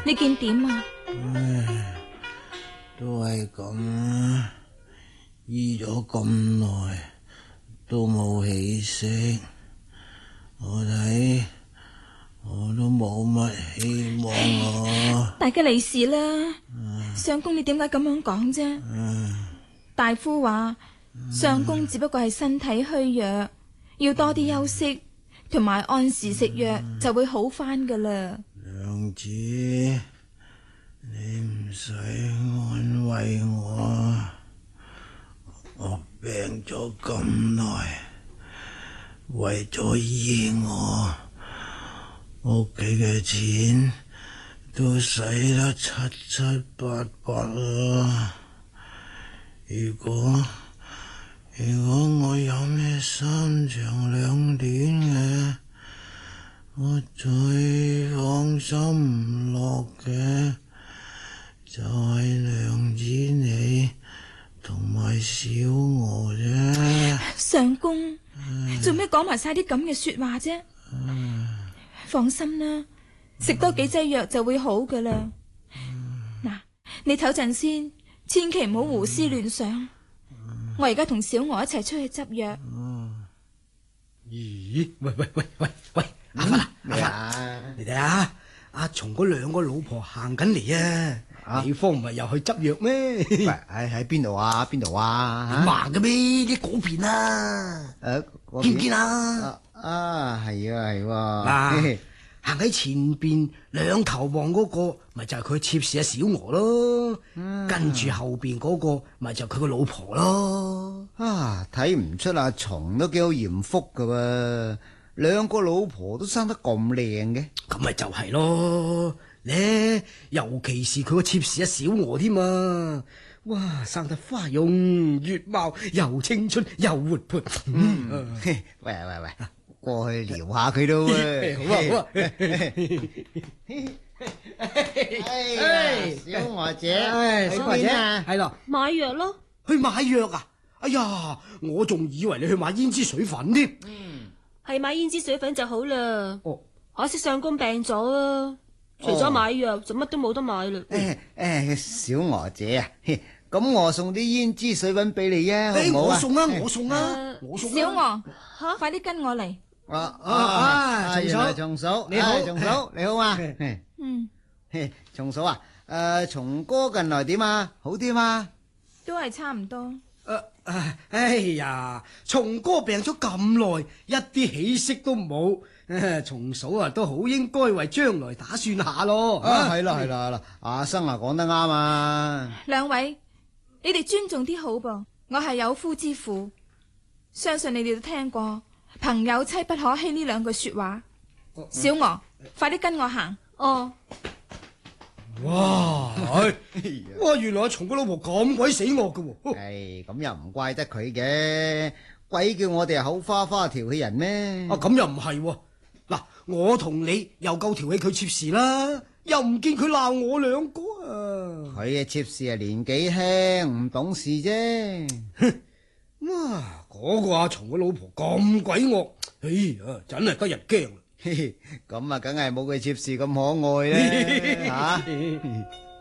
你見點啊？ 唉，都係咁，醫咗咁耐都冇起色，我睇我都冇乜希望啊！ 大吉利是啦，相公你點解咁樣講啫？大夫話相公只不過係身體虛弱，要多啲休息，同埋按時食藥就會好翻噶啦。 娘子，你唔使安慰我病咗咁耐，為咗醫我，屋企嘅錢都使得七七八八啦。如果我有咩三長兩短嘅，我最放心唔落嘅就係娘子你同埋小娥啫。 相公，做咩講埋晒啲咁嘅說話啫？放心啦，食多幾劑藥就會好噶啦。嗱，你唞陣先，千祈唔好胡思亂想。我而家同小娥一齊出去執藥。 咦？喂！阿芬啊，你睇下阿松嗰兩個老婆行緊嚟啊！你方唔係又去執藥咩？ 喂，喺邊度啊？邊度啊？ 盲嘅咩？啲嗰邊啊！見唔見啊？ 係啊係喎。 嗱，行喺前邊兩頭望嗰個，咪就係佢妾侍阿小娥咯。跟住後邊嗰個，咪就係佢個老婆咯。 睇唔出阿松都幾好艷福噶喎，兩個老婆都生得咁靚嘅。 咁咪就係咯，咧尤其是佢個妾侍阿小娥添啊！哇，生得花容月貌，又青春又活潑。 喂，過去撩下佢都好啊！ 小娥姐， 小娥姐係咯， 買藥咯。 去買藥啊！哎呀，我仲以為你去買胭脂水粉添。 係買胭脂水粉就好啦。 哦， 可惜相公病咗啊，除咗買藥就乜都冇得買啦。 小娥姐啊，咁我送啲胭脂水粉俾你啊，好唔好啊？ 我送啊！ 小娥，快啲跟我嚟。 松嫂，你好，松嫂，你好啊。松嫂啊，松哥近來點啊？好啲嘛？ 都係差唔多。 哎呀，松哥病咗咁耐，一啲起色都冇。松嫂啊，都好應該為將來打算下咯。 係啦，阿生啊講得啱啊。 兩位，你哋尊重啲好噃。我係有夫之婦，相信你哋都聽過朋友妻不可欺呢兩句說話。小娥，快啲跟我行。 哦。 哇！原來阿松個老婆咁鬼死惡㗎喎。 咁又唔怪得佢嘅，鬼叫我哋口花花調戲人咩？ 咁又唔係喎。嗱，我同你又夠調戲佢妾侍啦，又唔見佢鬧我兩個啊。 佢嘅妾侍係年紀輕，唔懂事啫。 哇！嗰個阿松個老婆咁鬼惡，哎呀，真係得人驚。 咁啊，梗係冇佢妾侍咁可愛咧。